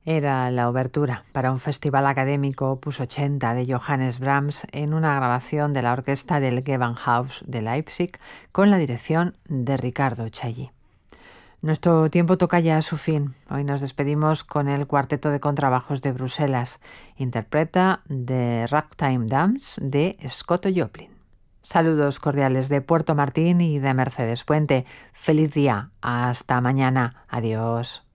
Era la obertura para un festival académico Opus 80 de Johannes Brahms en una grabación de la orquesta del Gewandhaus de Leipzig con la dirección de Ricardo Chailly. Nuestro tiempo toca ya a su fin. Hoy nos despedimos con el Cuarteto de Contrabajos de Bruselas. Interpreta The Ragtime Dance de Scott Joplin. Saludos cordiales de Puerto Martín y de Mercedes Puente. Feliz día. Hasta mañana. Adiós.